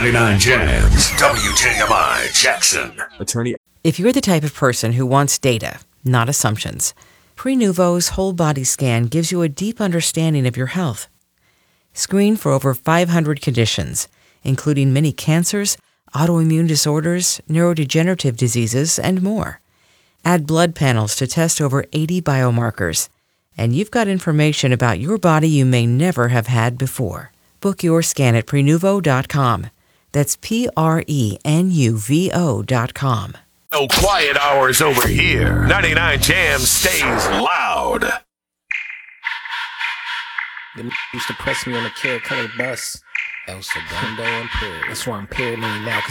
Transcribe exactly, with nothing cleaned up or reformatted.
ninety-nine Jams, W J M I Jackson. Attorney. If you're the type of person who wants data, not assumptions, Prenuvo's whole body scan gives you a deep understanding of your health. Screen for over five hundred conditions, including many cancers, autoimmune disorders, neurodegenerative diseases, and more. Add blood panels to test over eighty biomarkers, and you've got information about your body you may never have had before. Book your scan at Prenuvo dot com. That's P R E N U V O dot com. No quiet hours over here. ninety-nine Jams stays loud. Them used to press me on the Carrot Colored bus. El Segundo Imperial. That's why I'm paranoid now, because